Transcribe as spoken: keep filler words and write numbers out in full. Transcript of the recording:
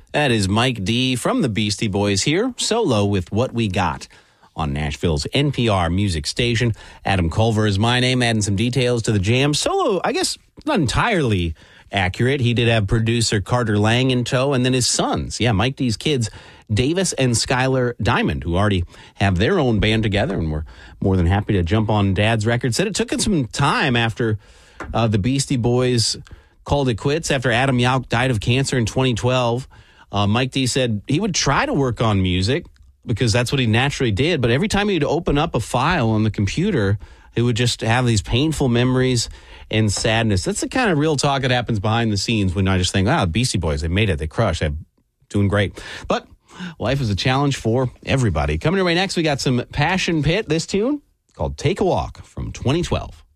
That is Mike D from the Beastie Boys here, solo with What We Got on Nashville's N P R music station. Adam Culver is my name, adding some details to the jam. Solo, I guess, not entirely accurate. He did have producer Carter Lang in tow, and then his sons. Yeah, Mike D's kids, Davis and Skylar Diamond, who already have their own band together, and we're more than happy to jump on Dad's record. Said it took him some time after uh, the Beastie Boys called it quits after Adam Yauch died of cancer in twenty twelve. Uh, Mike D said he would try to work on music because that's what he naturally did. But every time he'd open up a file on the computer, he would just have these painful memories and sadness. That's the kind of real talk that happens behind the scenes when I just think, wow, Beastie Boys, they made it. They crushed. They're doing great. But life is a challenge for everybody. Coming your way next, we got some Passion Pit. This tune called Take a Walk from twenty twelve.